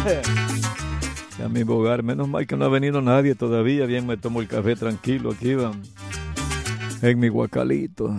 A mi hogar, menos mal que no ha venido nadie todavía. Bien, me tomo el café tranquilo aquí, va, en mi guacalito.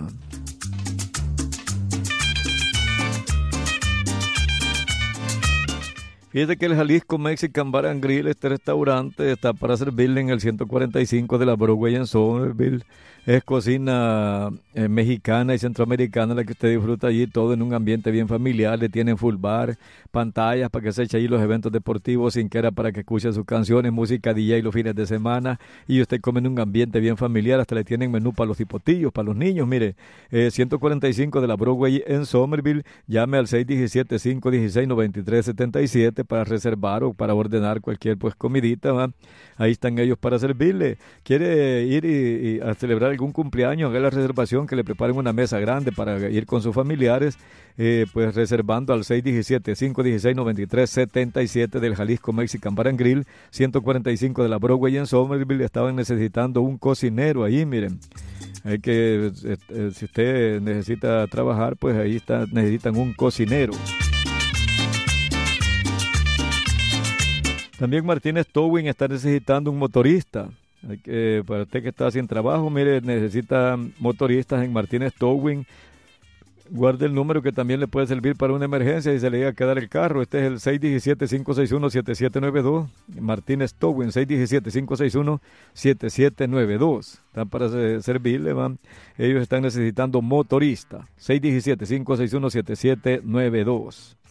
Fíjate que el Jalisco Mexican Bar and Grill, este restaurante, está para servirle en el 145 de la Broadway en Somerville. Es cocina mexicana y centroamericana la que usted disfruta allí, todo en un ambiente bien familiar. Le tienen full bar, pantallas para que se eche allí los eventos deportivos, sin que era para que escuche sus canciones, música DJ los fines de semana. Y usted come en un ambiente bien familiar, hasta le tienen menú para los hipotillos, para los niños. Mire, 145 de la Broadway en Somerville. Llame al 617-516-9377 para reservar o para ordenar cualquier pues comidita, ¿va? Ahí están ellos para servirle. ¿Quiere ir y a celebrar algún cumpleaños? Haga la reservación, que le preparen una mesa grande para ir con sus familiares, pues reservando al 617-516-9377 del Jalisco Mexican Bar and Grill, 145 de la Broadway en Somerville. Estaban necesitando un cocinero ahí, miren. Hay que, si usted necesita trabajar, pues ahí está, necesitan un cocinero. También Martínez Towing está necesitando un motorista. Para usted que está sin trabajo, mire, necesita motoristas en Martínez Towing. Guarde el número que también le puede servir para una emergencia y se le llega a quedar el carro. Este es el 617-561-7792. Martínez Towing, 617-561-7792. Están para servirle, van. Ellos están necesitando motorista. 617-561-7792.